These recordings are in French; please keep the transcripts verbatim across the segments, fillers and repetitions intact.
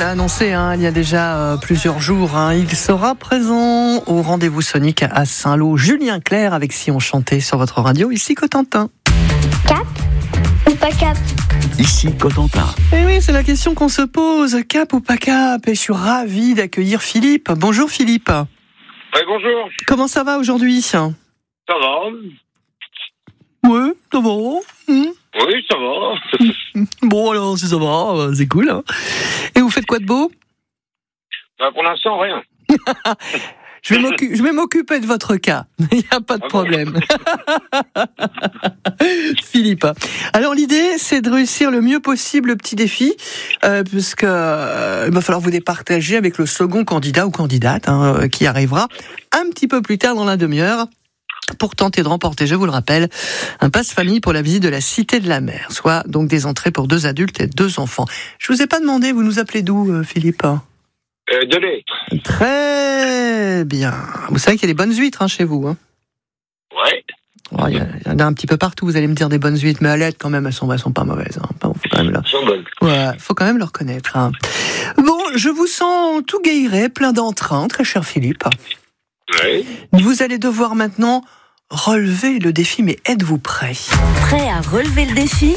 l'a annoncé hein, il y a déjà euh, plusieurs jours. Hein, il sera présent au rendez-vous Sonic à Saint-Lô. Julien Clerc avec Si on chantait sur votre radio. Ici Cotentin. Cap ou pas cap? Ici Cotentin. Et oui, c'est la question qu'on se pose. Cap ou pas cap? Et je suis ravi d'accueillir Philippe. Bonjour Philippe. Oui, bonjour. Comment ça va aujourd'hui? Ça va. Oui, ça va. Mmh. Oui, ça va. Bon, alors, si ça va, c'est cool. Hein. Et vous faites quoi de beau? Bah, pour l'instant, rien. je, vais m'occuper, je vais m'occuper de votre cas. Il n'y a pas de ah problème. Bon. Philippe. Alors, l'idée, c'est de réussir le mieux possible le petit défi, euh, puisque euh, il va falloir vous départager avec le second candidat ou candidate hein, qui arrivera un petit peu plus tard dans la demi-heure. Pour tenter de remporter, je vous le rappelle, un passe-famille pour la visite de la Cité de la Mer, soit donc des entrées pour deux adultes et deux enfants. Je vous ai pas demandé, vous nous appelez d'où, euh, Philippe? euh, De l'Être. Très bien. Vous savez qu'il y a des bonnes huîtres hein, chez vous. Hein ouais. Oh, il, y a, il y en a un petit peu partout, vous allez me dire des bonnes huîtres, mais à l'Être, quand même, elles sont, elles sont pas mauvaises. Hein. Faut quand même le... Elles sont bonnes. Ouais, faut quand même le reconnaître. Hein. Bon, je vous sens tout guériré, plein d'entrain, très cher Philippe. Oui. Vous allez devoir maintenant relever le défi, mais êtes-vous prêt? Prêt à relever le défi?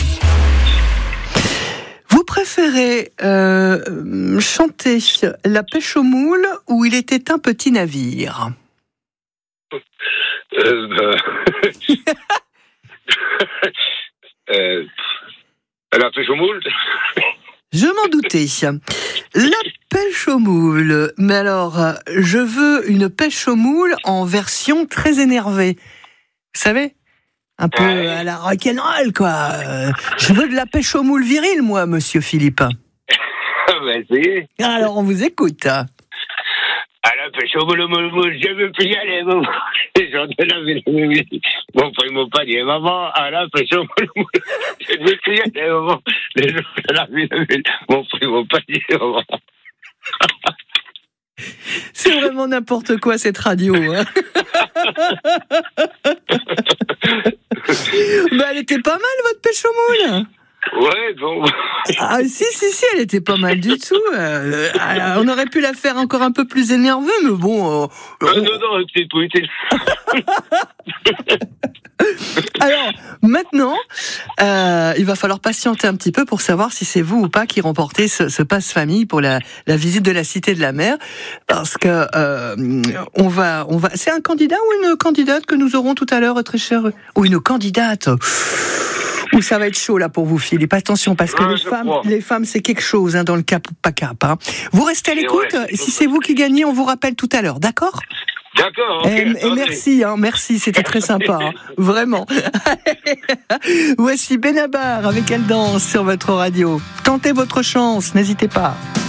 Vous préférez euh, chanter La pêche aux moules ou Il était un petit navire? euh, bah... euh... La pêche aux moules. Je m'en doutais. La pêche aux moules. Mais alors, je veux une pêche aux moules en version très énervée. Vous savez, un peu ouais. à la rock'n'roll, quoi. Je veux de la pêche aux moules virile, moi, monsieur Philippe. Ben, c'est... Alors, on vous écoute. À la pêche aux moules, moule, moule, je veux plus y aller, maman. Les gens de la ville, mon frère m'a pas dit, maman, à la pêche aux moules, moule, je veux plus y aller, maman. Les gens de la ville, mon frère m'a pas dit, maman. C'est vraiment n'importe quoi cette radio. Hein. Bah, elle était pas mal votre pêche aux moules. Ouais, bon. Ah si si si, elle était pas mal du tout. Euh, on aurait pu la faire encore un peu plus énervée, mais bon. Euh, euh, non non, c'est pas utile. Alors maintenant, euh, il va falloir patienter un petit peu pour savoir si c'est vous ou pas qui remportez ce, ce passe-famille pour la, la visite de la Cité de la Mer, parce que euh, on va, on va. C'est un candidat ou une candidate que nous aurons tout à l'heure, très cher, ou une candidate. Ou ça va être chaud là pour vous, Philippe. Attention, parce que ouais, les femmes, crois. les femmes, c'est quelque chose hein, dans le cap ou pas cap. Hein. Vous restez à l'écoute. Ouais, si c'est vous qui gagnez, on vous rappelle tout à l'heure, d'accord? D'accord. Okay, et, et merci, hein, merci, c'était très sympa, hein, vraiment. Voici Benabar avec Elle danse sur votre radio. Tentez votre chance, n'hésitez pas.